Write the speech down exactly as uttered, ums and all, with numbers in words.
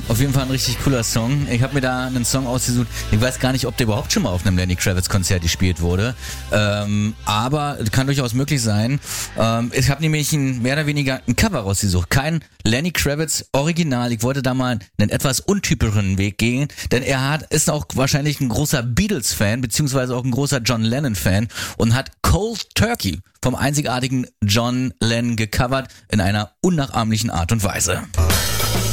auf jeden Fall ein richtig cooler Song. Ich habe mir da einen Song ausgesucht. Ich weiß gar nicht, ob der überhaupt schon mal auf einem Lenny Kravitz Konzert gespielt wurde. Ähm, aber kann durchaus möglich sein. Ähm, ich habe nämlich ein, mehr oder weniger ein Cover rausgesucht. Kein Lenny Kravitz Original. Ich wollte da mal einen etwas untypischeren Weg gehen, denn er hat, ist auch wahrscheinlich ein großer Beatles-Fan, beziehungsweise auch ein großer John Lennon-Fan und hat Cold Turkey vom einzigartigen John Lennon gecovert in einer unnachahmlichen Art und Weise.